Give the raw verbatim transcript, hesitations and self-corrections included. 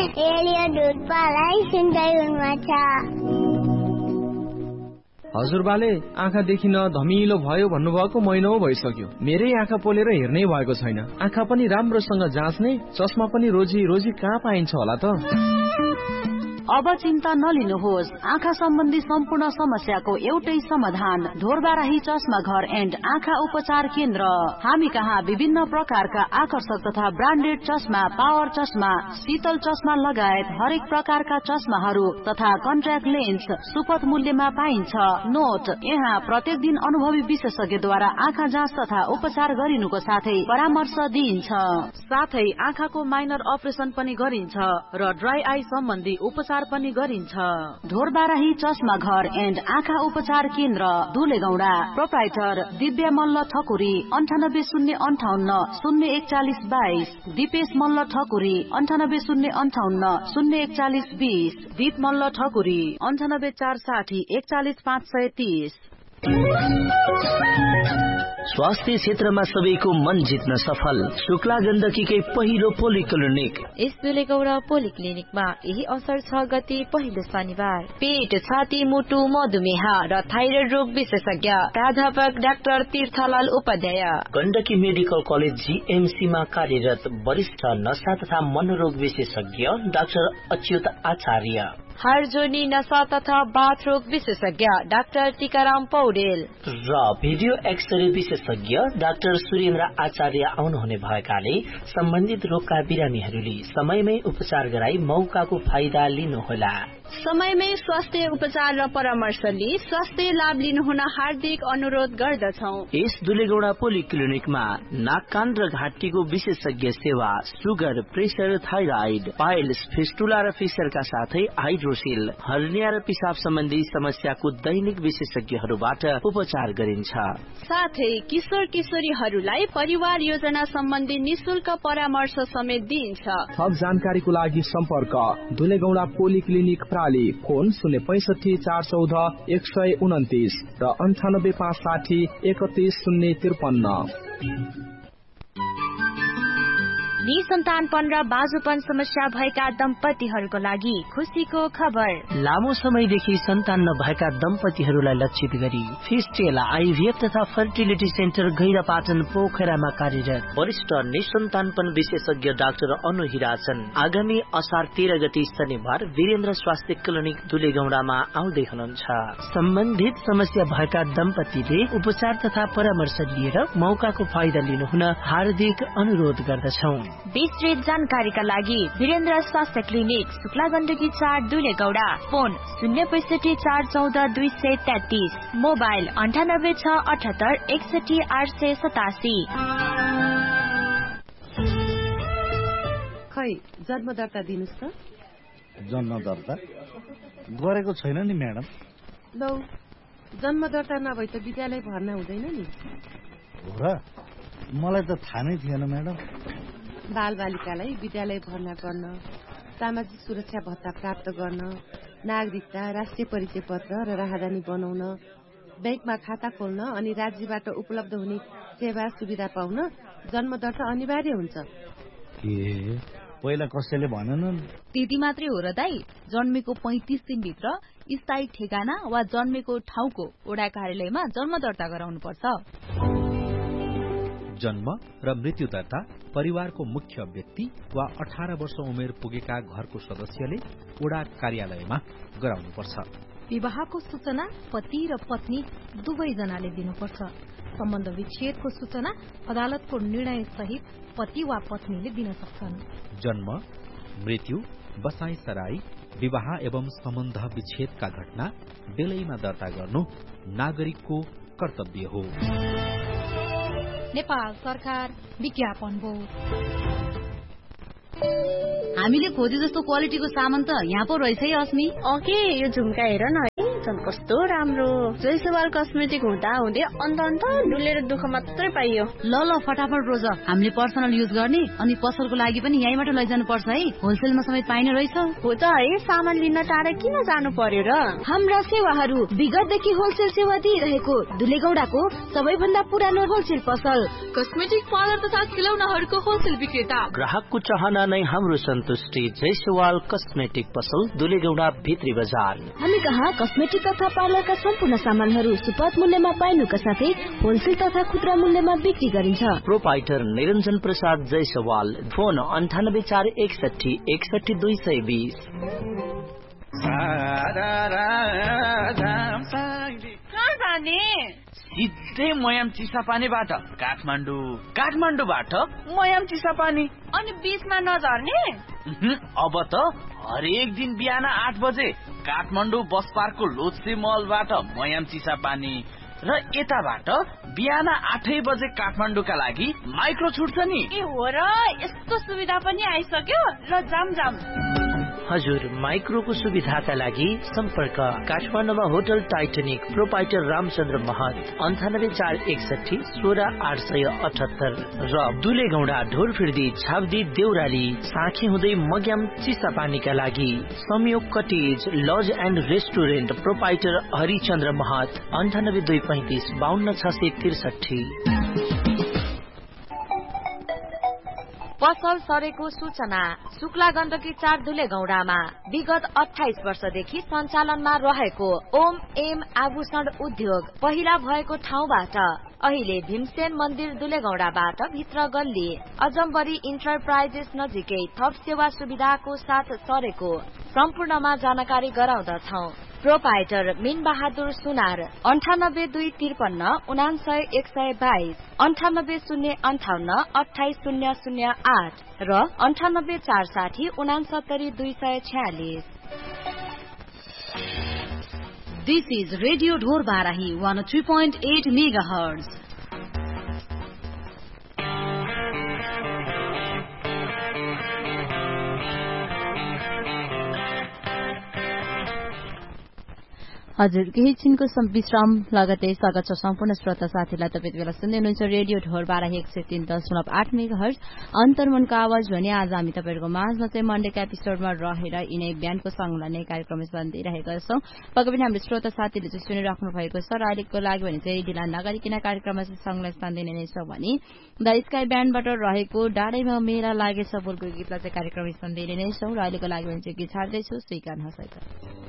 Radio ढुटपालाई सुन्दै हुनुहुन्छ। हजुरबाले आँखा देखिन धमिलो भयो भन्नुभएको महिनौ भइसक्यो। मेरै आँखा पोलेर हेर्नै भएको छैन। आँखा पनि राम्रोसँग जाँच्ने चस्मा पनि रोजी रोजी कहाँ पाइन्छ होला त? अब चिन्ता नलिनुहोस्। आँखा सम्बन्धी सम्पूर्ण समस्याको एउटै समाधान ढोरबाराही चस्मा घर एन्ड आँखा उपचार केन्द्र। हामी कहाँ विभिन्न प्रकारका आकर्षक तथा ब्रान्डेड चस्मा, पावर चस्मा, शीतल चस्मा लगायत हरेक प्रकारका चस्माहरू तथा कन्ट्याक्ट लेन्स सुपथ मूल्यमा पाइन्छ। नोट, यहाँ प्रत्येक दिन अनुभवी विशेषज्ञद्वारा आँखा जाँच तथा उपचार गरिनुको साथै परामर्श दिइन्छ। साथै आँखाको माइनर अपरेसन पनि गरिन्छ र ड्राई आई सम्बन्धी उपचार पनि गरिन्छ। ढोरबाराही चस्मा घर एन्ड आँखा उपचार केन्द्र, दुलेगौडा। प्रोप्राइटर दिव्या मल्ल ठकुरी, अन्ठानब्बे शून्य अन्ठाउन्न शून्य एकचालिस बाइस। दिपेश मल्ल ठकुरी, अन्ठानब्बे शून्य अन्ठाउन्न शून्य एकचालिस बीस। दीप मल्ल ठकुरी, अन्ठानब्बे चार साठी एकचालिस पाँच सय तीस। स्वास्थ्य क्षेत्रमा सबैको मन जित्न सफल शुक्ला गण्डकीकै पहिलो पोलिक्लिनिक। यस दुलेगौडा पोलिक्लिनिकमा यही असर छ गते पहिलो शनिबार पेट, छाती, मुटु, मधुमेह र थाइरोइड रोग विशेषज्ञ प्राध्यापक doctor तीर्थलाल Upadhyay. Gandaki medical college GMC मा कार्यरत वरिष्ठ नशा तथा मनोरोग विशेषज्ञ डाक्टर अच्युत आचार्य। हार्जोनी नशा तथा बाथ रोग विशेषज्ञ डाक्टर टीकाराम पौडेल र भिडियो एक्सरे विशेषज्ञ डाक्टर सुरेन्द्र आचार्य आउनुहुने भएकाले सम्बन्धित रोगका बिरामीहरूले समयमै उपचार गराई मौकाको फाइदा लिनुहोला। समयमै स्वास्थ्य उपचार र परामर्श लिई स्वास्थ्य लाभ लिनुहुन हार्दिक अनुरोध गर्दछौं। यस दुलेगौडा पोलिक्लिनिकमा नाक कान र घाँटीको विशेषज्ञ सेवा, sugar, pressure, thyroid, piles, fistula र फिसरका साथै हाइड्रोसिल, हर्निया र पिसाब सम्बन्धी समस्याको दैनिक विशेषज्ञहरूबाट उपचार गरिन्छ। साथै किशोर किशोरीहरूलाई परिवार योजना सम्बन्धी निशुल्क परामर्श समेत दिइन्छ। थप जानकारीको लागि सम्पर्क दुलेगौडा पोलिक्लिनिक प्राली, फोन शून्य पैसठी चार चौध एक सय उन्तिस र अन्ठानब्बे पाँच साठी एकतिस शून्य त्रिपन्न। निसन्तानपन र बाजुपन समस्या भएका दम्पतिहरूको लागि खुसीको खबर। लामो समयदेखि सन्तान नभएका दम्पतिहरूलाई लक्षित गरी फिस्टेला आइभीएफ तथा फर्टिलिटी सेन्टर गैरापाटन पोखरामा कार्यरत वरिष्ठ निसन्तानपन विशेषज्ञ डाक्टर अनु हिराचन आगामी असार तेह्र गते शनिबार वीरेन्द्र स्वास्थ्य क्लिनिक दुलेगौडामा आउँदै हुनुहुन्छ। सम्बन्धित समस्या भएका दम्पतिले उपचार तथा परामर्श लिएर मौकाको फाइदा लिनुहुन हार्दिक अनुरोध गर्दछौं। विस्तृत जानकारीका लागि वीरेन्द्र स्वास्थ्य क्लिनिक, शुक्ला गण्डकी चार, दुलेगौडा, फोन शून्य पैसठी चार चौध दुई सय तेत्तीस, मोबाइल अन्ठानब्बे छ अठहत्तर एकसठी आठ सय सतासी। खै जन्म दर्ता दिनुहोस् त। जन्म दर्ता गरेको छैन नि म्याडम। लौ जन्म दर्ता नभए त विद्यालय भर्ना हुँदैन नि। हो र, मलाई त थाहा नै थिएन म्याडम। बाल बालिकालाई विद्यालय भर्ना गर्न, सामाजिक सुरक्षा भत्ता प्राप्त गर्न, नागरिकता, राष्ट्रिय परिचय पत्र र राहदानी बनाउन, बैंकमा खाता खोल्न अनि राज्यबाट उपलब्ध हुने सेवा सुविधा पाउन जन्म दर्ता अनिवार्य हुन्छ। ए पहिला कसैले भनेन? त्यति मात्रै हो र दाई। जन्मेको पैंतिस दिनभित्र स्थायी ठेगाना वा जन्मेको ठाउँको वडा कार्यालयमा जन्म दर्ता गराउनु पर्छ। जन्म र मृत्यु दर्ता परिवारको मुख्य व्यक्ति वा अठार वर्ष उमेर पुगेका घरको सदस्यले वडा कार्यालयमा गराउनुपर्छ। विवाहको सूचना पति र पत्नी दुवैजनाले दिनुपर्छ। सम्बन्ध विच्छेदको सूचना अदालतको निर्णय सहित पति वा पत्नीले दिन सक्छन्। जन्म, मृत्यु, बसाई सराई, विवाह एवं सम्बन्ध विच्छेदका घटना बेलैमा दर्ता गर्नु नागरिकको कर्तव्य हो। नेपाल सरकार विज्ञापन बोर्ड। हामीले खोजे जस्तो क्वालिटीको सामान त यहाँ पो रहेछ है अस्मी। ओके, यो झुम्का हेर न है, रहेछन् कस्तो राम्रो जयसवाल कस्मेटिक हुँदा हुँदै अन्त अन्त डुलेर दुःख मात्रै पाइयो ल ल फटाफट रोज हामीले पर्सनल युज गर्ने अनि पसलको लागि पनि यहीँबाट लैजानु पर्छ है होलसेलमा समेत पाइने रहेछ हो त है सामान लिन टाढा किन जानु पर्यो र हाम्रा सेवाहरू विगतदेखि होलसेल सेवा दिइरहेको दुलेगौडाको सबैभन्दा पुरानो होलसेल पसल कस्मेटिक पार्लर तथा खिलौनाहरूको होलसेल विक्रेता ग्राहकको चाहना नै हाम्रो सन्तुष्टि जयसवाल कस्मेटिक पसल दुलेगौडा भित्री बजार हामी कहाँ कस्मेटिक तथा पार्लरका सम्पूर्ण सामानहरू सुपथ मूल्यमा पाइनुका साथै होलसेल तथा खुद्रा मूल्यमा बिक्री गरिन्छ प्रोपाइटर निरञ्जन प्रसाद जयसवाल फोन अन्ठानब्बे चार एकसठी एकसठी दुई सय बीस सिधै मयाम चिसापानीबाट काठमाडौँ काठमाडौँबाट मयाम चिसापानी अनि बीचमा नझर्ने अब त हरेक दिन बिहान आठ बजे काठमाडौँ बस पार्कको लोत्से मलबाट मयाम चिसापानी र यताबाट बिहान आठै बजे काठमाडौँका लागि माइक्रो छुट्छ नि ए हो र यस्तो सुविधा पनि आइसक्यो ल जाम जाम हजुर माइक्रोको सुविधाका लागि सम्पर्क काठमाडौँमा होटल टाइटनिक प्रोपाइटर रामचन्द्र महत अन्ठानब्बे चार एकसठी सोह्र आठ सय अठहत्तर र दुलेगौडा ढोरफिर्दी छाब्दी देउराली साँखी हुँदै मग्याम चिसापानीका लागि संयोग cottage laws and restaurant proprietor Harichandra महत अन्ठानब्बे दुई पैंतिस बाहन्न छ सय त्रिसठी पसल सरेको सूचना शुक्ला गण्डकी चार दुलेगौडामा विगत अठाइस वर्षदेखि सञ्चालनमा रहेको ओम एम आभूषण उद्योग पहिला भएको ठाउँबाट अहिले भीमसेन मन्दिर दुलेगौडाबाट भित्र गल्ली अजम्बरी इन्टरप्राइजेस नजिकै थप सेवा सुविधाको साथ सरेको सम्पूर्णमा जानकारी गराउँदछौ प्रोपाइटर मीन बहादुर सुनार अन्ठानब्बे दुई त्रिपन्न उनासय एक सय बाइस अन्ठानब्बे शून्य अन्ठाउन्न अठाइस शून्य शून्य आठ र अन्ठानब्बे चार साठी उनासत्तरी दुई सय छ्यालिस दिस इज रेडियो ढोर Barahi one three point at mega hertz हजुर केही छिनको विश्राम लगतै स्वागत छ सम्पूर्ण श्रोता साथीलाई तपाईँ बेला सुन्दै हुनुहुन्छ रेडियो ढोर बाह्र एक सय तीन दशमलव आठ मेगा हर्ज अन्तर्मनको आवाज भने आज हामी तपाईँहरूको माझमा चाहिँ मन्डेका एपिसोडमा रहेर यिनै बिहानको संगलाई नै कार्यक्रम सन्दिरहेका छौं पक्कै पनि हाम्रो श्रोता साथीले चाहिँ सुनिराख्नु भएको छ र अहिलेको लागि भने चाहिँ ढिला नगरिकन कार्यक्रममा चाहिँ संगलाई सन्दिने नै छ भने द स्काई ब्यान्डबाट रहेको डाँडैमा मेला लागेछ बोलको गीतलाई चाहिँ कार्यक्रम सन्दिने नै छौं र अहिलेको लागि भने चाहिँ गीत छाड्दैछु स्वीकार नसकेको